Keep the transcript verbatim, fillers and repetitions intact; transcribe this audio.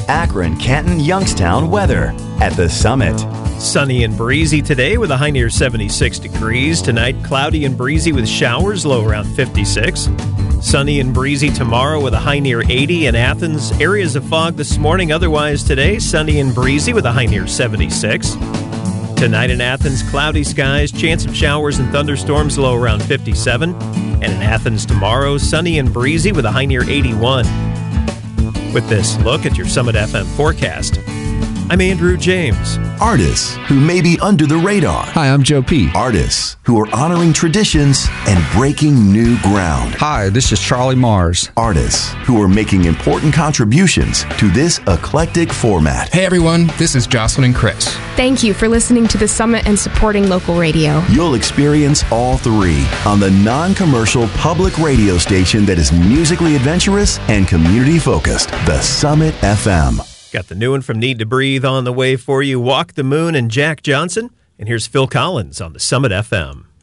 Akron, Canton, Youngstown weather at the Summit. Sunny and breezy today with a high near seventy-six degrees. Tonight, cloudy and breezy with showers, low around fifty-six. Sunny and breezy tomorrow with a high near eighty in Athens. Areas of fog this morning. Otherwise today, sunny and breezy with a high near seventy-six. Tonight in Athens, cloudy skies, chance of showers and thunderstorms, low around fifty-seven. And in Athens tomorrow, sunny and breezy with a high near eighty-one. With this look at your Summit F M forecast, I'm Andrew James. Artists who may be under the radar. Hi, I'm Joe P. Artists who are honoring traditions and breaking new ground. Hi, this is Charlie Mars. Artists who are making important contributions to this eclectic format. Hey everyone, this is Jocelyn and Chris. Thank you for listening to the Summit and supporting local radio. You'll experience all three on the non-commercial public radio station that is musically adventurous and community-focused, the Summit F M. Got the new one from Need to Breathe on the way for you, Walk the Moon and Jack Johnson. And here's Phil Collins on the Summit F M.